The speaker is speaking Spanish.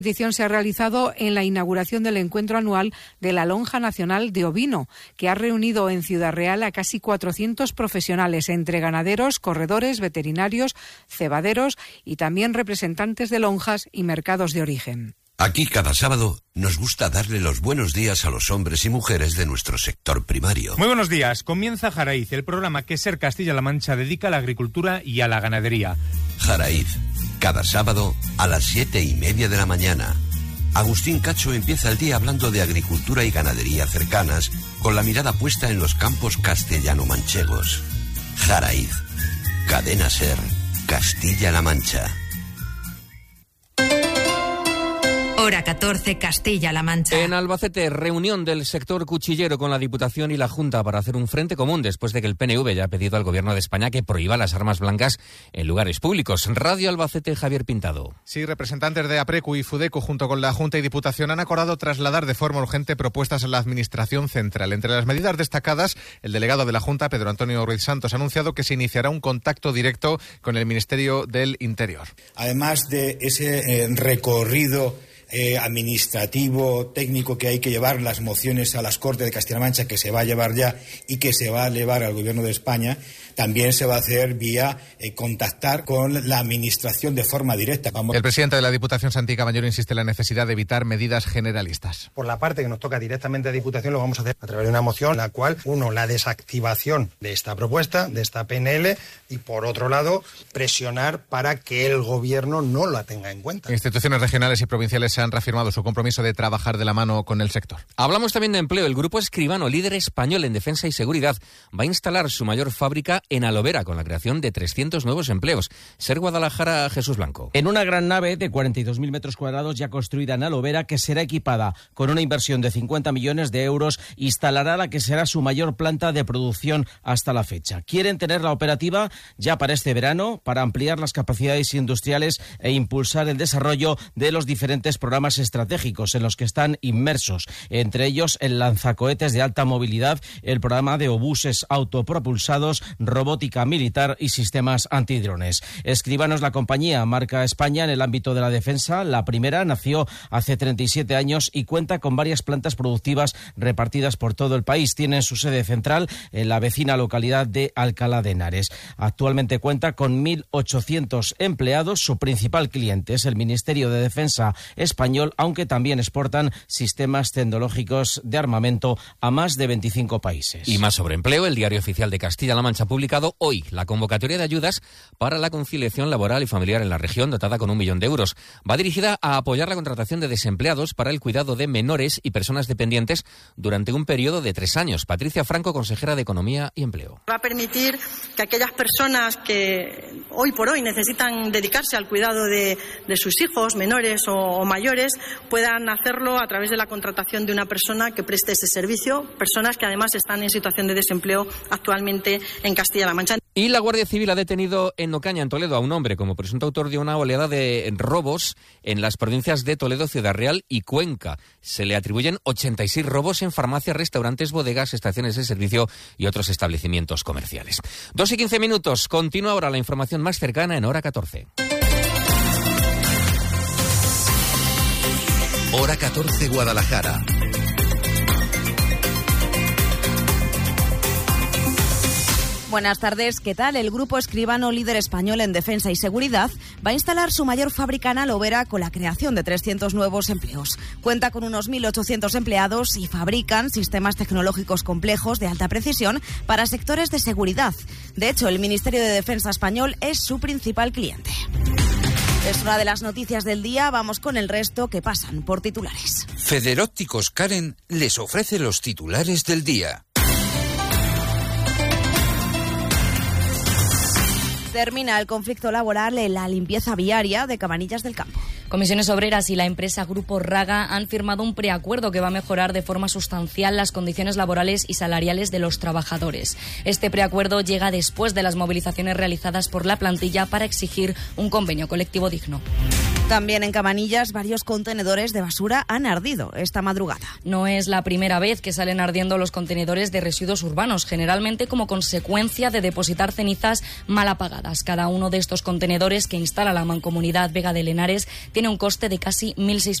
La edición se ha realizado en la inauguración del encuentro anual de la Lonja Nacional de Ovino, que ha reunido en Ciudad Real a casi 400 profesionales, entre ganaderos, corredores, veterinarios, cebaderos y también representantes de lonjas y mercados de origen. Aquí cada sábado nos gusta darle los buenos días a los hombres y mujeres de nuestro sector primario. Muy buenos días. Comienza Jaraíz, el programa que SER Castilla-La Mancha dedica a la agricultura y a la ganadería. Jaraíz, cada sábado a las 7:30 de la mañana. Agustín Cacho empieza el día hablando de agricultura y ganadería cercanas, con la mirada puesta en los campos castellano-manchegos. Jaraíz, Cadena SER, Castilla-La Mancha. Hora 14, Castilla-La Mancha. En Albacete, reunión del sector cuchillero con la Diputación y la Junta para hacer un frente común después de que el PNV ya ha pedido al Gobierno de España que prohíba las armas blancas en lugares públicos. Radio Albacete, Javier Pintado. Sí, representantes de APRECU y FUDECO junto con la Junta y Diputación han acordado trasladar de forma urgente propuestas a la Administración Central. Entre las medidas destacadas, el delegado de la Junta, Pedro Antonio Ruiz Santos, ha anunciado que se iniciará un contacto directo con el Ministerio del Interior. Además de ese recorrido administrativo, técnico que hay que llevar las mociones a las Cortes de Castilla-La Mancha, que se va a llevar ya y que se va a elevar al Gobierno de España, también se va a hacer vía contactar con la Administración de forma directa. El presidente de la Diputación, Santi Caballero, insiste en la necesidad de evitar medidas generalistas. Por la parte que nos toca directamente a Diputación, lo vamos a hacer a través de una moción, la cual, uno, la desactivación de esta propuesta, de esta PNL, y por otro lado, presionar para que el Gobierno no la tenga en cuenta. Instituciones regionales y provinciales han reafirmado su compromiso de trabajar de la mano con el sector. Hablamos también de empleo. El Grupo Escribano, líder español en defensa y seguridad, va a instalar su mayor fábrica en Alovera con la creación de 300 nuevos empleos. SER Guadalajara, Jesús Blanco. En una gran nave de 42.000 metros cuadrados ya construida en Alovera, que será equipada con una inversión de 50 millones de euros, instalará la que será su mayor planta de producción hasta la fecha. Quieren tenerla operativa ya para este verano, para ampliar las capacidades industriales e impulsar el desarrollo de los diferentes programas estratégicos en los que están inmersos, entre ellos el lanzacohetes de alta movilidad, el programa de obuses autopropulsados, robótica militar y sistemas antidrones. Escribano es la compañía marca España en el ámbito de la defensa. La primera nació hace 37 años y cuenta con varias plantas productivas repartidas por todo el país. Tiene su sede central en la vecina localidad de Alcalá de Henares. Actualmente cuenta con 1.800 empleados. Su principal cliente es el Ministerio de Defensa español, aunque también exportan sistemas tecnológicos de armamento a más de 25 países. Y más sobre empleo, el Diario Oficial de Castilla-La Mancha ha publicado hoy la convocatoria de ayudas para la conciliación laboral y familiar en la región, dotada con 1 millón de euros. Va dirigida a apoyar la contratación de desempleados para el cuidado de menores y personas dependientes durante un periodo de 3 años. Patricia Franco, consejera de Economía y Empleo. Va a permitir que aquellas personas que hoy por hoy necesitan dedicarse al cuidado de sus hijos, menores o mayores, puedan hacerlo a través de la contratación de una persona que preste ese servicio, personas que además están en situación de desempleo actualmente en Castilla-La Mancha. Y la Guardia Civil ha detenido en Ocaña, en Toledo, a un hombre como presunto autor de una oleada de robos en las provincias de Toledo, Ciudad Real y Cuenca. Se le atribuyen 86 robos en farmacias, restaurantes, bodegas, estaciones de servicio y otros establecimientos comerciales. 2:15. Continúa ahora la información más cercana en Hora 14. Hora 14, Guadalajara. Buenas tardes, ¿qué tal? El Grupo Escribano, líder español en defensa y seguridad, va a instalar su mayor fábrica en Alovera con la creación de 300 nuevos empleos. Cuenta con unos 1.800 empleados y fabrican sistemas tecnológicos complejos de alta precisión para sectores de seguridad. De hecho, el Ministerio de Defensa español es su principal cliente. Es una de las noticias del día. Vamos con el resto que pasan por titulares. Federópticos Karen les ofrece los titulares del día. Termina el conflicto laboral en la limpieza viaria de Cabanillas del Campo. Comisiones Obreras y la empresa Grupo Raga han firmado un preacuerdo que va a mejorar de forma sustancial las condiciones laborales y salariales de los trabajadores. Este preacuerdo llega después de las movilizaciones realizadas por la plantilla para exigir un convenio colectivo digno. También en Cabanillas, varios contenedores de basura han ardido esta madrugada. No es la primera vez que salen ardiendo los contenedores de residuos urbanos, generalmente como consecuencia de depositar cenizas mal apagadas. Cada uno de estos contenedores que instala la Mancomunidad Vega de Henares tiene un coste de casi 1.600